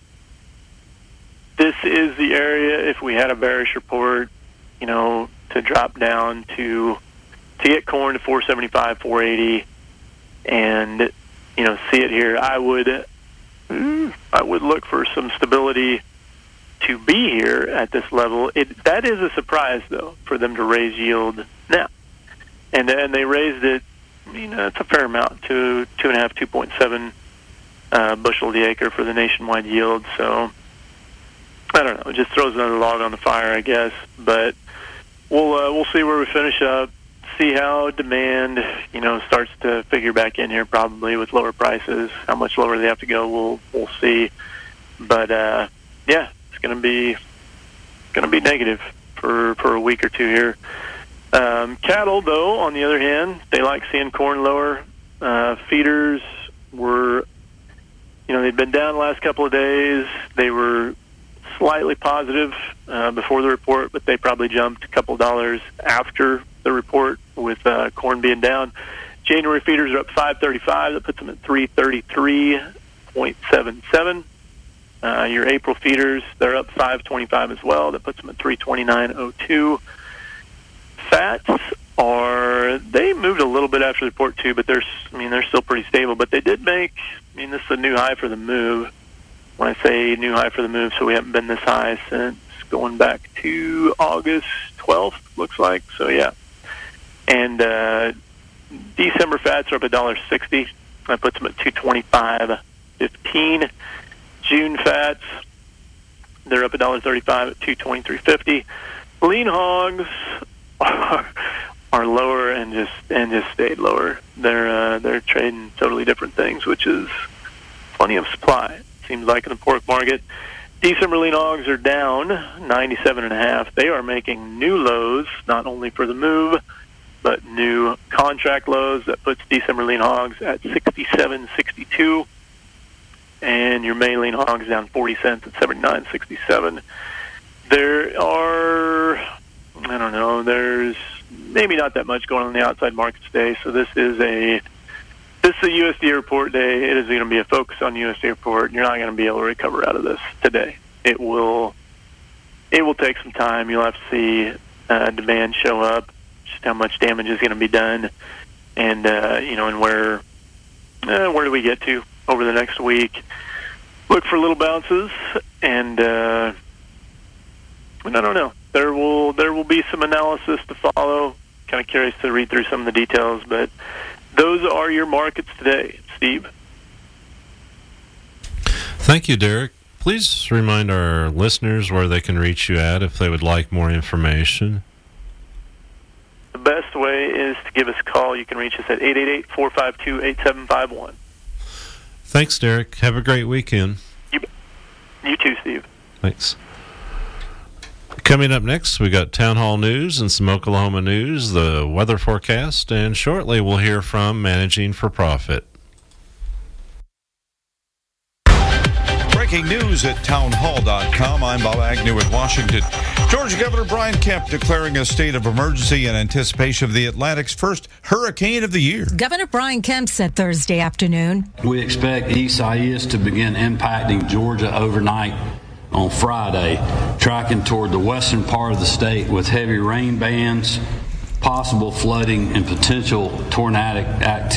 this is the area, if we had a bearish report, you know, to drop down to, to get corn to four seventy-five, four eighty, and, you know, see it here. I would, I would look for some stability to be here at this level. It, that is a surprise, though, for them to raise yield now. And and they raised it, you know, it's a fair amount, to two and a half, two point seven uh, bushel the acre for the nationwide yield. So I don't know, it just throws another log on the fire, I guess. But we'll uh, we'll see where we finish up, see how demand, you know, starts to figure back in here, probably with lower prices. How much lower they have to go, we'll we'll see. But uh, yeah, it's gonna be gonna be negative for for a week or two here. Um, cattle, though, on the other hand, they like seeing corn lower. Uh, feeders were, you know, they'd been down the last couple of days. They were slightly positive uh, before the report, but they probably jumped a couple of dollars after the report with uh, corn being down. January feeders are up five thirty-five. That puts them at three thirty-three point seven seven. Uh, your April feeders, they're up five twenty-five as well. That puts them at three twenty-nine oh two. Fats are, they moved a little bit after the report too, but they're, I mean, they're still pretty stable. But they did make, I mean, this is a new high for the move. When I say new high for the move, so we haven't been this high since going back to August twelfth, looks like. So yeah. And uh, December fats are up one dollar sixty. That puts them at two twenty-five fifteen. June fats, they're up one dollar thirty-five at two twenty-three fifty. Lean hogs are, are lower and just and just stayed lower. They're uh, they're trading totally different things, which is plenty of supply. It seems like in the pork market. December lean hogs are down ninety-seven and a half. They are making new lows, not only for the move, but new contract lows. That puts December lean hogs at sixty-seven sixty-two, and your May lean hogs down forty cents at seventy-nine sixty-seven. There are, I don't know, there's maybe not that much going on in the outside markets today. So this is a this is a U S D A report day. It is going to be a focus on the U S D A report. You're not going to be able to recover out of this today. It will it will take some time. You'll have to see uh, demand show up, just how much damage is going to be done, and uh, you know, and where uh, where do we get to over the next week? Look for little bounces, and uh, and I don't know. There will there will be some analysis to follow. Kind of curious to read through some of the details, but those are your markets today, Steve. Thank you, Derek. Please remind our listeners where they can reach you at if they would like more information. The best way is to give us a call. You can reach us at eight eight eight, four five two, eight seven five one. Thanks, Derek. Have a great weekend. You, you too, Steve. Thanks. Coming up next, we got Town Hall News and some Oklahoma news, the weather forecast, and shortly we'll hear from Managing for Profit. Breaking news at townhall dot com. I'm Bob Agnew in Washington. Georgia Governor Brian Kemp declaring a state of emergency in anticipation of the Atlantic's first hurricane of the year. Governor Brian Kemp said Thursday afternoon, we expect Isaias to begin impacting Georgia overnight on Friday, tracking toward the western part of the state with heavy rain bands, possible flooding, and potential tornadic activity.